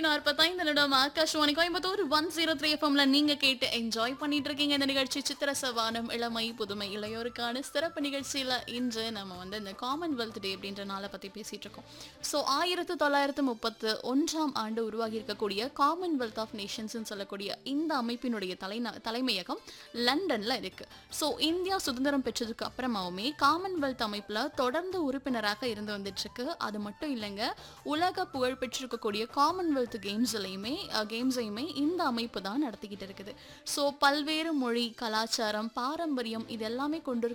45 நிமிடம் ஆகாஷ்வாணி கோயம்புத்தூர் 103 எஃப்எம்ல நீங்க கேட்டு என்ஜாய் பண்ணிட்டு இருக்கீங்க இந்த நிகழ்ச்சி சித்திர சவானம் இளமை புதுமை இளையோருக்கான சிறப்பு நிகழ்ச்சியில இன்று நம்ம இந்த காமன்வெல்த் டே அப்படின்ற நாளை பத்தி பேசிட்டு இருக்கோம். ஸோ 1931 ஆண்டு உருவாகி இருக்கக்கூடிய காமன்வெல்த் ஆஃப் நேஷன்ஸ் சொல்லக்கூடிய இந்த அமைப்பினுடைய தலைமையகம் லண்டன்ல இருக்கு. ஸோ இந்தியா சுதந்திரம் பெற்றதுக்கு அப்புறமாவுமே காமன்வெல்த் அமைப்புல தொடர்ந்து உறுப்பினராக இருந்து வந்துட்டு இருக்கு. அது மட்டும் இல்லைங்க, உலக புகழ் பெற்றிருக்கக்கூடிய காமன்வெல்த் கேம்ஸையுமே இந்த அமைப்பு தான் நடத்திக்கிட்டு இருக்குது. ஸோ பல்வேறு மொழி, கலாச்சாரம், பாரம்பரியம் இது எல்லாமே கொண்டு